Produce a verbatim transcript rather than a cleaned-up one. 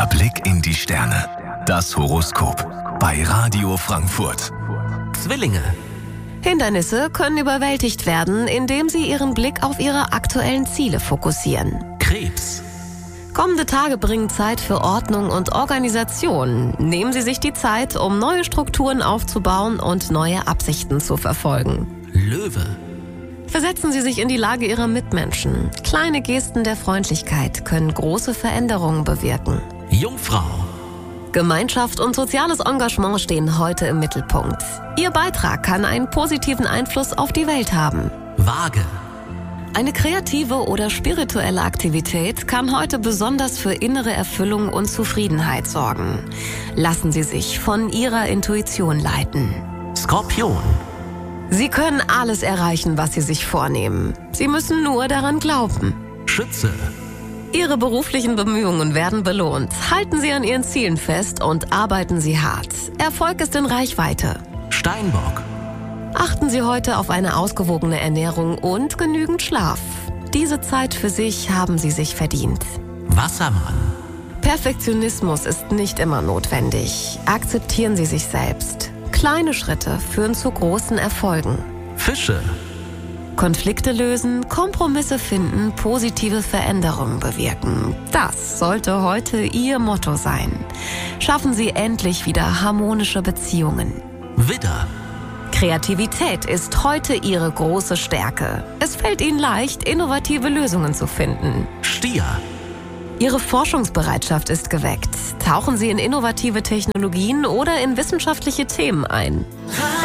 Der Blick in die Sterne. Das Horoskop bei Radio Frankfurt. Zwillinge. Hindernisse können überwältigt werden, indem Sie Ihren Blick auf Ihre aktuellen Ziele fokussieren. Krebs. Kommende Tage bringen Zeit für Ordnung und Organisation. Nehmen Sie sich die Zeit, um neue Strukturen aufzubauen und neue Absichten zu verfolgen. Löwe. Versetzen Sie sich in die Lage Ihrer Mitmenschen. Kleine Gesten der Freundlichkeit können große Veränderungen bewirken. Jungfrau. Gemeinschaft und soziales Engagement stehen heute im Mittelpunkt. Ihr Beitrag kann einen positiven Einfluss auf die Welt haben. Waage. Eine kreative oder spirituelle Aktivität kann heute besonders für innere Erfüllung und Zufriedenheit sorgen. Lassen Sie sich von Ihrer Intuition leiten. Skorpion. Sie können alles erreichen, was Sie sich vornehmen. Sie müssen nur daran glauben. Schütze. Ihre beruflichen Bemühungen werden belohnt. Halten Sie an Ihren Zielen fest und arbeiten Sie hart. Erfolg ist in Reichweite. Steinbock. Achten Sie heute auf eine ausgewogene Ernährung und genügend Schlaf. Diese Zeit für sich haben Sie sich verdient. Wassermann. Perfektionismus ist nicht immer notwendig. Akzeptieren Sie sich selbst. Kleine Schritte führen zu großen Erfolgen. Fische. Konflikte lösen, Kompromisse finden, positive Veränderungen bewirken. Das sollte heute Ihr Motto sein. Schaffen Sie endlich wieder harmonische Beziehungen. Widder. Kreativität ist heute Ihre große Stärke. Es fällt Ihnen leicht, innovative Lösungen zu finden. Stier. Ihre Forschungsbereitschaft ist geweckt. Tauchen Sie in innovative Technologien oder in wissenschaftliche Themen ein.